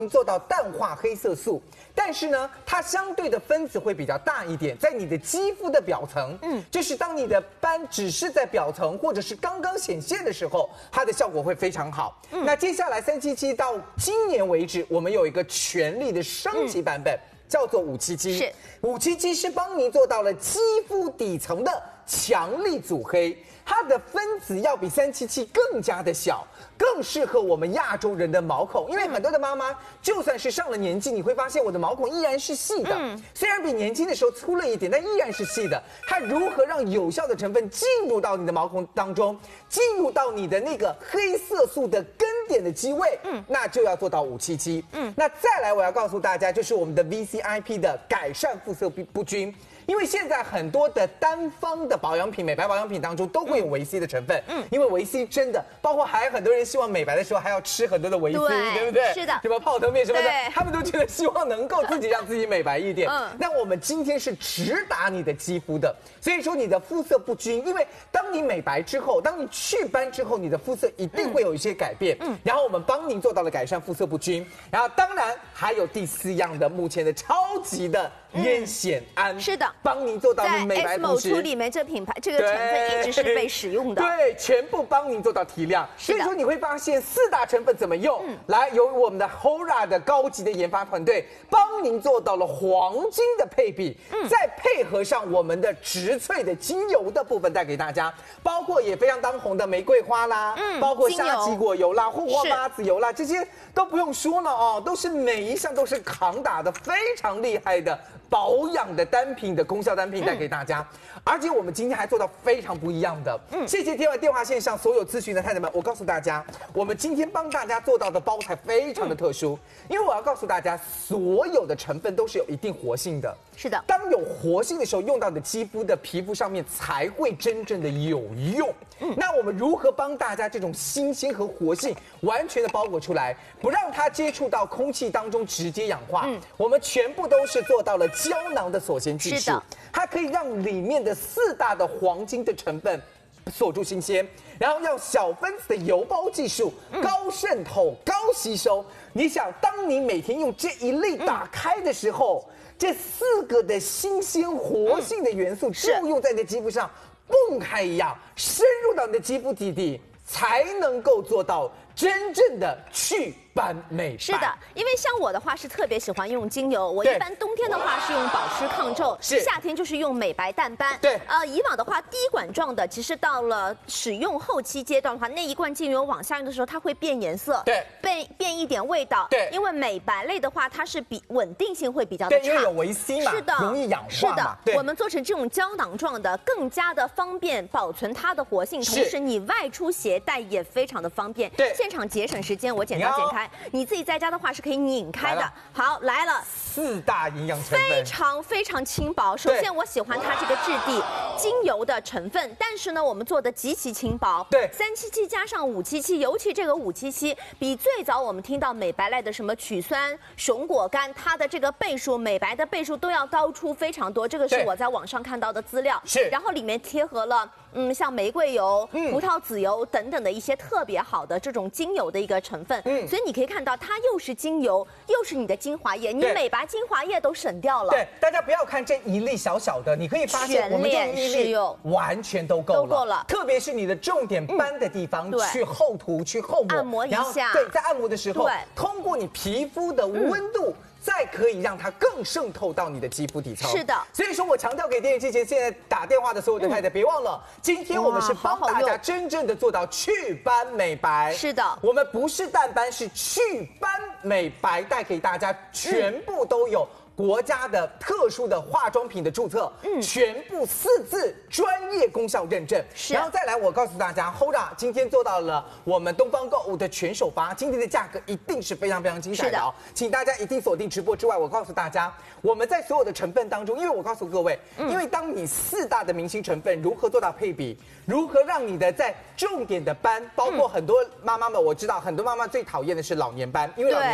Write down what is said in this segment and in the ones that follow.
做到淡化黑色素，但是呢，它相对的分子会比较大一点，在你的肌肤的表层，就是当你的斑只是在表层或者是刚刚显现的时候，它的效果会非常好。那接下来377到今年为止，我们有一个全力的升级版本，叫做577。 是 577是帮您做到了肌肤底层的强力阻黑，它的分子要比377更加的小，更适合我们亚洲人的毛孔。因为很多的妈妈，就算是上了年纪，你会发现我的毛孔依然是细的，虽然比年轻的时候粗了一点，但依然是细的。它如何让有效的成分进入到你的毛孔当中，进入到你的那个黑色素的根点的基位？那就要做到577。那再来我要告诉大家，就是我们的 VCIP 的改善肤色不均。因为现在很多的单方的保养品、美白保养品当中都会有维 C 的成分，因为维 C 真的，包括还有很多人希望美白的时候还要吃很多的维 C， 对不对？ 是的， 什么泡腾面什么的，他们都觉得希望能够自己让自己美白一点。那我们今天是直达你的肌肤的，所以说你的肤色不均，因为当你美白之后，当你祛斑之后，你的肤色一定会有一些改变。然后我们帮您做到了改善肤色不均，然后当然还有第4样的目前的超级的烟酰胺， 是的。 帮您做到了美白同时， 在 S 某出里面这品牌这个成分一直是被使用的， 对，全部帮您做到提亮。所以说你会发现4大成分怎么用，来由我们的 HORA 的高级的研发团队帮您做到了黄金的配比，再配合上我们的植萃的精油的部分带给大家，包括也非常当红的玫瑰花啦，包括沙棘果油啦、霍霍巴籽油啦，这些都不用说了哦，都是每一项都是扛打的非常厉害的保养的单品的功效单品带给大家，而且我们今天还做到非常不一样的。谢谢电话线上所有咨询的太太们，我告诉大家，我们今天帮大家做到的包材非常的特殊，因为我要告诉大家，所有的成分都是有一定活性的。 是的， 当有活性的时候，用到的肌肤的皮肤上面才会真正的有用。那我们如何帮大家这种新鲜和活性完全的包裹出来，不让它接触到空气当中直接氧化？我们全部都是做到了胶囊的锁鲜技术，它可以让里面的4大的黄金的成分锁住新鲜，然后要小分子的油包技术，高渗透、高吸收。你想，当你每天用这一粒打开的时候，这4个的新鲜活性的元素就用在你的肌肤上，蹦开一样，深入到你的肌肤底，才能够做到真正的祛斑美白。 是的，因为像我的话是特别喜欢用精油，我一般冬天的话是用保湿抗皱，夏天就是用美白淡斑。 对， 以往的话滴管状的，其实到了使用后期阶段的话，那一罐精油往下用的时候，它会变颜色， 对， 变一点味道。 对， 因为美白类的话，它是比稳定性会比较的差， 对，因为有维 C 嘛， 是的， 容易氧化嘛。 是的，我们做成这种胶囊状的，更加的方便保存它的活性，同时你外出携带也非常的方便。 对， 现场节省时间，我剪刀剪开，你自己在家的话是可以拧开的。好，来了 ，4大营养成分， 非常轻薄。首先我喜欢它这个质地，精油的成分，但是呢，我们做的极其轻薄。 对 ，377加上577，尤其这个577比最早我们听到美白类的什么曲酸、熊果苷，它的这个倍数，美白的倍数都要高出非常多。这个是我在网上看到的资料。 是， 然后里面贴合了。像玫瑰油、葡萄籽油等等的一些特别好的这种精油的一个成分，所以你可以看到它又是精油，又是你的精华液，你美白精华液都省掉了。 对，大家不要看这一粒小小的，你可以发现我们这一粒完全都够了，特别是你的重点斑的地方，去厚涂、去厚抹， 按摩一下。 对，在按摩的时候，通过你皮肤的温度。再可以让它更渗透到你的肌肤底层。 是的， 所以说我强调给电视机前现在打电话的所有的太太，别忘了，今天我们是帮大家真正的做到祛斑美白。 是的， 我们不是淡斑，是祛斑美白，带给大家全部都有。国家的特殊的化妆品的注册，全部4字专业功效认证。然后再来，我告诉大家 ，HORA 今天做到了我们东方购物的全首发，今天的价格一定是非常非常精彩的哦，请大家一定锁定直播之外，我告诉大家，我们在所有的成分当中，因为我告诉各位，因为当你4大的明星成分如何做到配比，如何让你的在重点的斑，包括很多妈妈们，我知道很多妈妈最讨厌的是老年斑，因为老年斑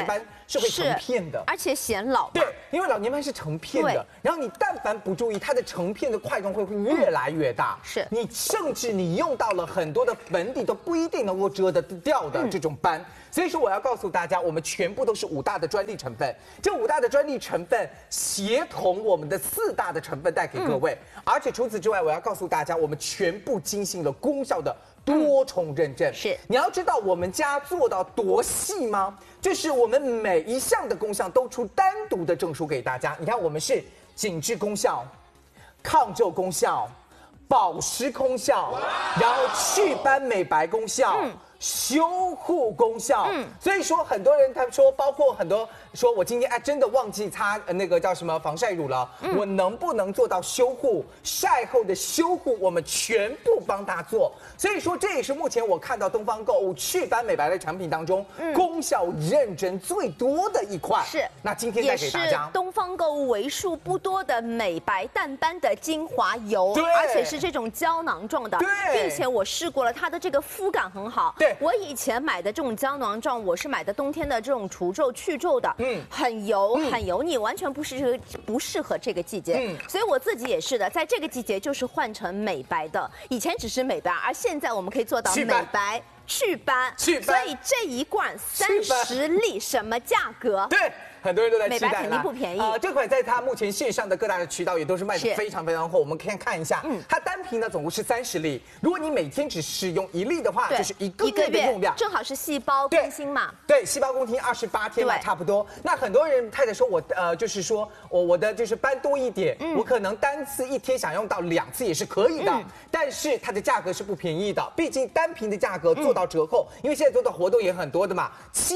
是会成片的， 而且显老。 对，因为老年斑是成片的，然后你但凡不注意，它的成片的块状会越来越大。 是你甚至你用到了很多的粉底都不一定能够遮得掉的这种斑。所以说我要告诉大家，我们全部都是5大的专利成分，这5大的专利成分协同我们的4大的成分带给各位，而且除此之外，我要告诉大家，我们全部精心了功效的多重认证。 是， 你要知道我们家做到多细吗？就是我们每一项的功效都出单独的证书给大家。你看，我们是紧致功效、抗皱功效、保湿功效，然后祛斑美白功效。修护功效，所以说很多人他说，包括很多说我今天真的忘记擦那个叫什么防晒乳了，我能不能做到修护晒后的修护？我们全部帮他做。所以说这也是目前我看到东方购物祛斑美白的产品当中，功效认证最多的一款。 是， 那今天带给大家， 也是东方购物为数不多的美白淡斑的精华油，而且是这种胶囊状的，并且我试过了，它的这个肤感很好。 对。 我以前买的这种胶囊状，我是买的冬天的这种除皱去皱的，很油很油腻，完全不适合这个季节。所以我自己也是的，在这个季节就是换成美白的，以前只是美白，而现在我们可以做到美白、祛斑。所以这一罐30粒，什么价格？ 对。很多人都在期待， 美白肯定不便宜这款在它目前线上的各大的渠道也都是卖的非常非常火。我们可以看一下，它单瓶呢总共是30粒，如果你每天只使用1粒的话，就是1个月的用量， 正好是细胞更新嘛。 对，细胞更新28天嘛，差不多。那很多人太太说我就是说我的就是斑多一点，我可能单次1天想用到2次也是可以的，但是它的价格是不便宜的，毕竟单瓶的价格做到折扣，因为现在做的活动也很多的嘛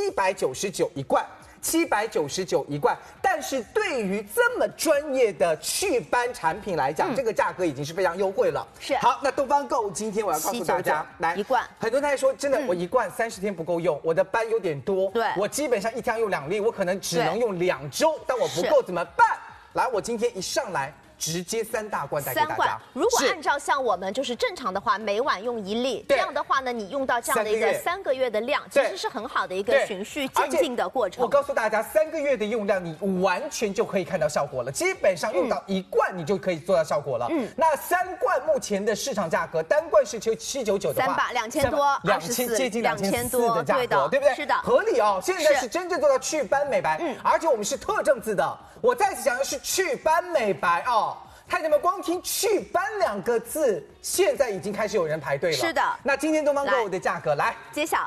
，799一罐。799一罐，但是对于这么专业的祛斑产品来讲，这个价格已经是非常优惠了。 是。 好，那东方购物今天我要告诉大家，来一罐， 很多人在说，真的，我1罐30天不够用，我的斑有点多， 对， 我基本上1天用2粒，我可能只能用2周，但我不够怎么办？来，我今天一上来。直接3大罐带给大家。 如果按照像我们就是正常的话，每晚用1粒，这样的话呢，你用到这样的一个3个月的量，其实是很好的一个循序渐进的过程。 我告诉大家，3个月的用量，你完全就可以看到效果了。基本上用到1罐，你就可以做到效果了。那3罐目前的市场价格，单罐是799的话 ，2000多 ，2000接近 2000多的价格，对不对？ 是的， 合理哦。现在是真正做到祛斑美白，而且我们是特证字的。我再次讲的是祛斑美白哦。太太们光听祛斑2个字，现在已经开始有人排队了。 是的， 那今天东方购物的价格来揭晓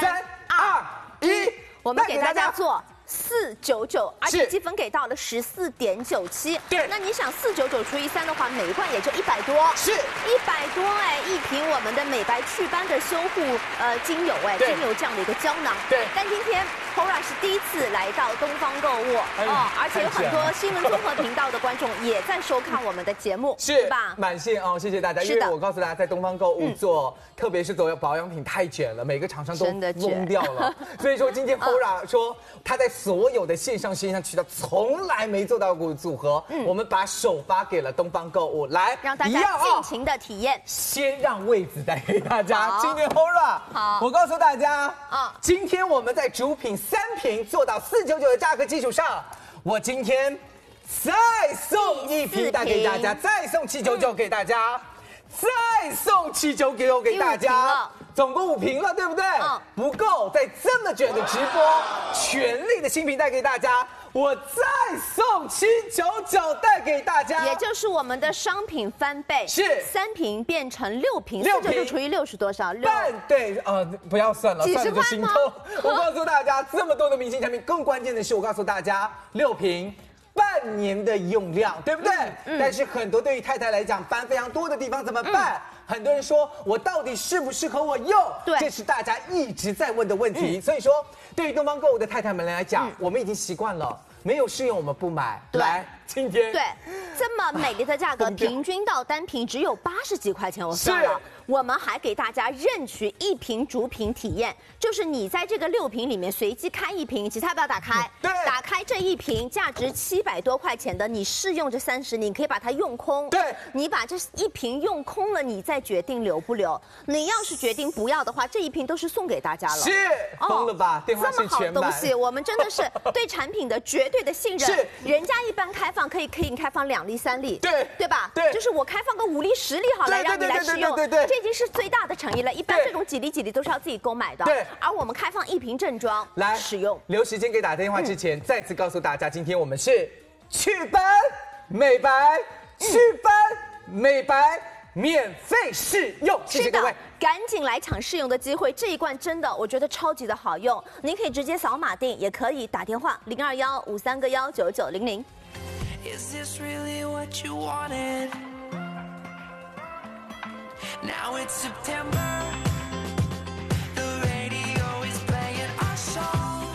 ，3、2、1， 我们给大家做499，而且积分给到了14.97。 对， 那你想499除以3的话，每一罐也就100多， 是100 多哎，一瓶我们的美白祛斑的修护精油哎，精油这样的一个胶囊。 对， 但今天 Hora 是第一次来到东方购物而且有很多新闻综合频道的观众也在收看我们的节目， 是吧？ 满线哦，谢谢大家。因为我告诉大家，在东方购物做，特别是做保养品太卷了，每个厂商都疯掉了。所以说今天 Hora 说他在所有的线上渠道从来没做到过组合，我们把首发给了东方购物，来让大家尽情的体验。 先让位子带给大家。今天 Hora， 好，我告诉大家今天我们在主品3瓶做到499的价格基础上，我今天再送1瓶带给大家，再送799给大家，再送799给大家。总共5瓶了，对不对？不够，在这么卷的直播，全力的新品带给大家，我再送799带给大家， 也就是我们的商品翻倍， 是 3瓶变成6瓶，6瓶除以6是多少？ 对，不要算了，算了就心痛。我告诉大家，这么多的明星产品，更关键的是，我告诉大家，6瓶。半年的用量，对不对？但是很多对于太太来讲，斑非常多的地方怎么办？很多人说我到底适不适合我用？ 对， 这是大家一直在问的问题。所以说，对于东方购物的太太们来讲，我们已经习惯了，没有试用我们不买。来， 今天对，这么美丽的价格，平均到单瓶只有80几块钱，我算了。我们还给大家任取1瓶主品体验，就是你在这个6瓶里面随机开1瓶，其他不要打开。 对， 打开这1瓶价值700多块钱的，你试用这30年，你可以把它用空。 对， 你把这1瓶用空了，你再决定留不留。你要是决定不要的话，这1瓶都是送给大家了。 是，疯了吧？电话这么好的东西，我们真的是对产品的绝对的信任。 是， 人家一般开放可以开放2粒3粒， 对吧？ 对， 就是我开放个5粒10粒好了，让你来试用。 对， 这已经是最大的诚意了。一般这种几粒都是要自己购买的。 对， 而我们开放1瓶正装来使用。 留时间给打电话之前，再次告诉大家，今天我们是祛斑美白，祛斑美白免费试用，谢谢各位。 赶紧来抢试用的机会，这一罐真的我觉得超级的好用，您可以直接扫码订，也可以打电话02153个19900。Is this really what you wanted? Now it's September. The radio is playing our song.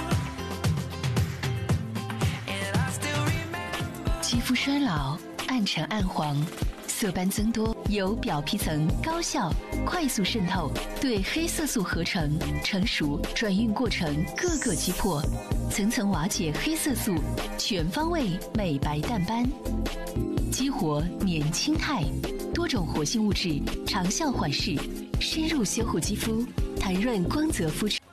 And I still remember. 肌肤衰老，暗沉暗黄，色斑增多，由表皮层高效、快速渗透，对黑色素合成、成熟、转运过程各个击破，层层瓦解黑色素，全方位美白淡斑，激活年轻态，多种活性物质长效缓释，深入修护肌肤，弹润光泽肤质。